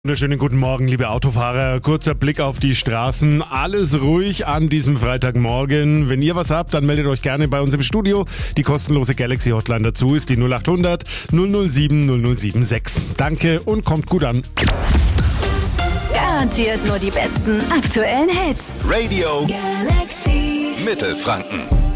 Wunderschönen guten Morgen, liebe Autofahrer. Kurzer Blick auf die Straßen. Alles ruhig an diesem Freitagmorgen. Wenn ihr was habt, dann meldet euch gerne bei uns im Studio. Die kostenlose Galaxy Hotline dazu ist die 0800 007 0076. Danke und kommt gut an. Garantiert nur die besten aktuellen Hits. Radio Galaxy Mittelfranken.